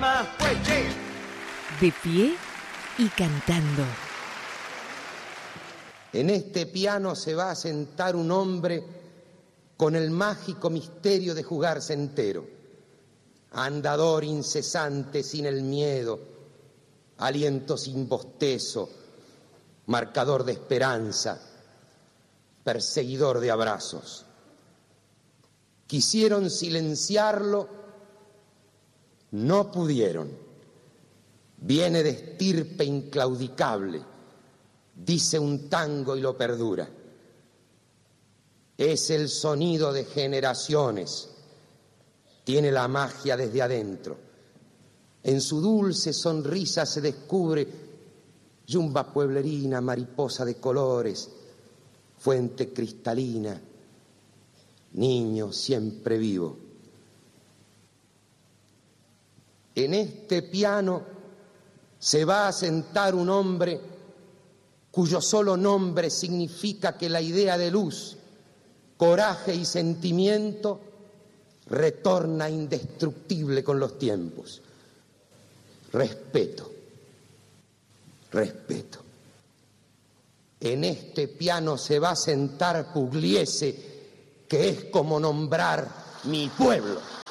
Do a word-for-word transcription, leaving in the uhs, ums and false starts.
más, pues, che. De pie y cantando. En este piano se va a sentar un hombre con el mágico misterio de jugarse entero. Andador incesante sin el miedo, aliento sin bostezo, marcador de esperanza, perseguidor de abrazos. Quisieron silenciarlo, no pudieron. Viene de estirpe inclaudicable, dice un tango y lo perdura. Es el sonido de generaciones, tiene la magia desde adentro. En su dulce sonrisa se descubre yumba pueblerina, mariposa de colores, fuente cristalina, niño siempre vivo. En este piano se va a sentar un hombre cuyo solo nombre significa que la idea de luz, coraje y sentimiento retorna indestructible con los tiempos. Respeto, respeto. En este piano se va a sentar Pugliese, que es como nombrar mi pueblo.